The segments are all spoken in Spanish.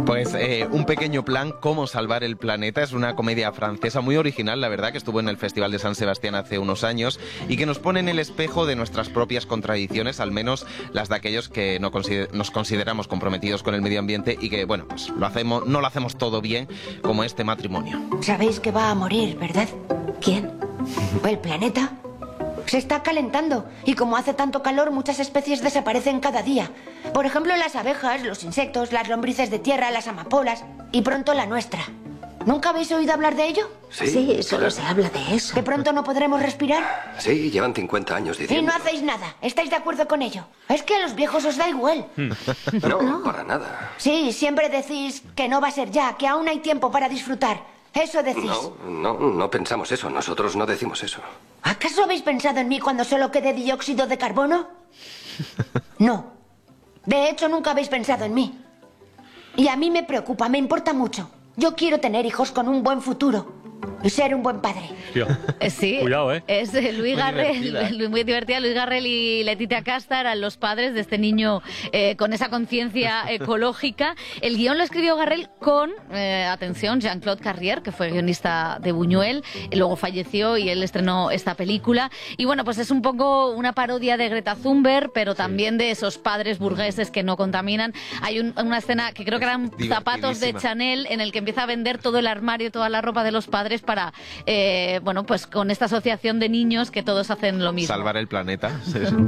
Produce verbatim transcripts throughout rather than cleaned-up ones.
Pues eh, Un pequeño plan, cómo salvar el planeta, es una comedia francesa muy original, la verdad, que estuvo en el Festival de San Sebastián hace unos años y que nos pone en el espejo de nuestras propias contradicciones, al menos las de aquellos que no consider- nos consideramos comprometidos con el medio ambiente y que, bueno, pues lo hacemos, no lo hacemos todo bien, como este matrimonio. Sabéis que va a morir, ¿verdad? ¿Quién? ¿El planeta? Se está calentando y como hace tanto calor muchas especies desaparecen cada día. Por ejemplo, las abejas, los insectos, las lombrices de tierra, las amapolas y pronto la nuestra. ¿Nunca habéis oído hablar de ello? Sí, Sí, solo claro. se habla de eso. ¿Que pronto no podremos respirar? Sí, llevan cincuenta años Y diciendo. no hacéis nada. ¿Estáis de acuerdo con ello? Es que a los viejos os da igual. No, para nada. Sí, siempre decís que no va a ser ya, que aún hay tiempo para disfrutar. Eso decís. No, no, no pensamos eso. Nosotros no decimos eso. ¿Acaso habéis pensado en mí cuando solo quede dióxido de carbono? No. De hecho, nunca habéis pensado en mí. Y a mí me preocupa, me importa mucho. Yo quiero tener hijos con un buen futuro y ser un buen padre. Tío, Eh, Sí, cuidado, ¿eh? es eh, Luis Muy Garrel, divertida. Lu- muy divertida. Luis Garrel y Letitia Casta eran los padres de este niño eh, con esa conciencia ecológica. El guión lo escribió Garrel con, eh, atención, Jean-Claude Carrier, que fue guionista de Buñuel, y luego falleció y él estrenó esta película. Y bueno, pues es un poco una parodia de Greta Thunberg, pero también de esos padres burgueses que no contaminan. Hay un- una escena que creo que eran zapatos de Divertidísima. Chanel, en el que empieza a vender todo el armario, toda la ropa de los padres para, eh, bueno, pues con esta asociación de niños que todos hacen lo mismo. Salvar el planeta. Sí, sí.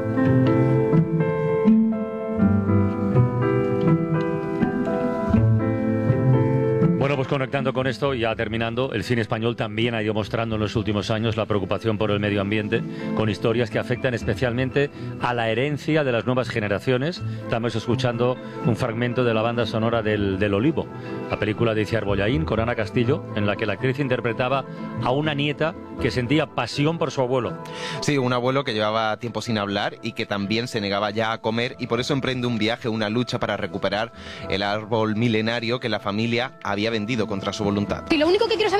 Bueno, pues conectando con esto, ya terminando, el cine español también ha ido mostrando en los últimos años la preocupación por el medio ambiente, con historias que afectan especialmente a la herencia de las nuevas generaciones. Estamos escuchando un fragmento de la banda sonora del, del Olivo, la película de Iciar Bollaín con Ana Castillo, en la que la actriz interpretaba a una nieta que sentía pasión por su abuelo. Sí, un abuelo que llevaba tiempo sin hablar y que también se negaba ya a comer y por eso emprende un viaje, una lucha para recuperar el árbol milenario que la familia había vendido contra su voluntad. Y lo único que quiero saber